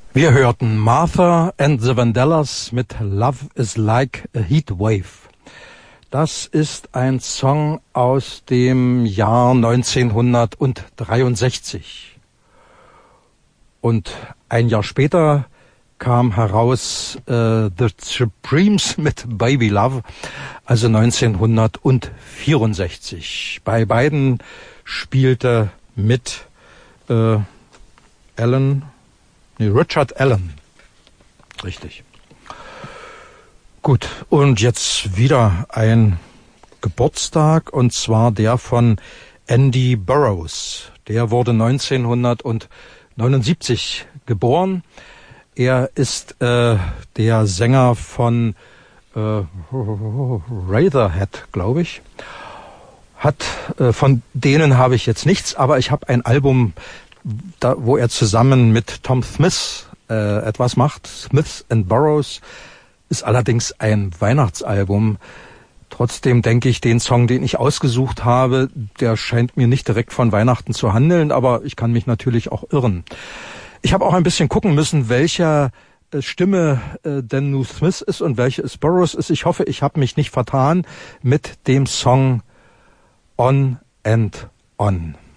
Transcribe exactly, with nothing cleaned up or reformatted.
Wir hörten Martha and the Vandellas mit Love is Like a Heat Wave. Das ist ein Song aus dem Jahr neunzehnhundertdreiundsechzig. Und ein Jahr später kam heraus äh, The Supremes mit Baby Love, also neunzehnhundertvierundsechzig. Bei beiden spielte mit äh, Alan, nee, Richard Allen. Richtig. Gut, und jetzt wieder ein Geburtstag, und zwar der von Andy Burroughs. Der wurde neunzehnhundertneunundsiebzig geboren. Er ist äh, der Sänger von äh, Radiohead, glaube ich. Hat äh, von denen habe ich jetzt nichts, aber ich habe ein Album, da, wo er zusammen mit Tom Smith äh, etwas macht. Smith and Burroughs ist allerdings ein Weihnachtsalbum. Trotzdem denke ich, den Song, den ich ausgesucht habe, der scheint mir nicht direkt von Weihnachten zu handeln, aber ich kann mich natürlich auch irren. Ich habe auch ein bisschen gucken müssen, welcher äh, Stimme äh, denn New Smith ist und welche es Burroughs ist. Ich hoffe, ich habe mich nicht vertan mit dem Song On and On.